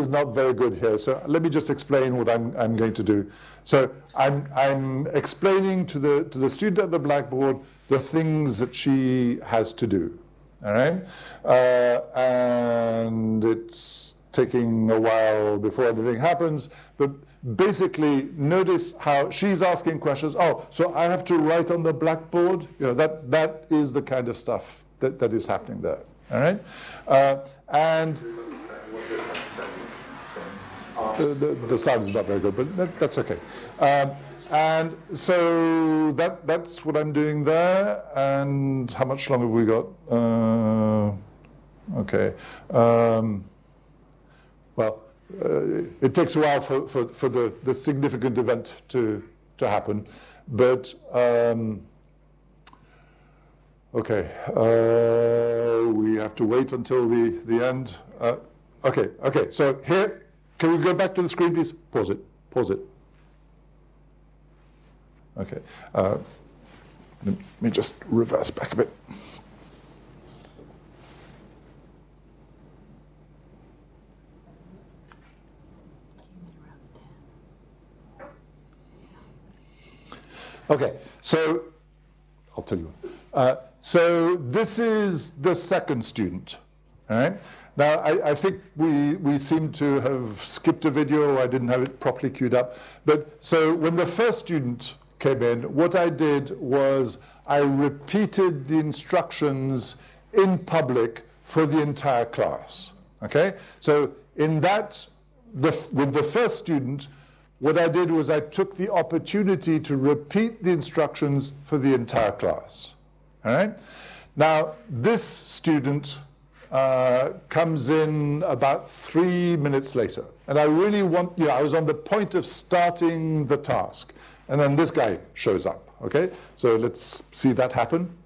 is not very good here, so let me just explain what I'm going to do. So I'm explaining to the student at the blackboard the things that she has to do. All right, and it's taking a while before anything happens, but basically notice how she's asking questions. Oh, so I have to write on the blackboard? You know, that is the kind of stuff that is happening there. All right, and the sound is not very good, but that's okay. And so that's what I'm doing there. And how much longer have we got? Okay. Well, it takes a while for the significant event to happen, but okay. We have to wait until the end. Okay. So here, can we go back to the screen, please? Pause it. Okay, let me just reverse back a bit. Okay, so I'll tell you. So this is the second student, all right? Now, I think we seem to have skipped a video, or I didn't have it properly queued up. But so when the first student came in, what I did was I repeated the instructions in public for the entire class. Okay? So in that, with the first student, what I did was I took the opportunity to repeat the instructions for the entire class. All right? Now, this student comes in about 3 minutes later. And I really want, I was on the point of starting the task. And then this guy shows up, okay? So let's see that happen.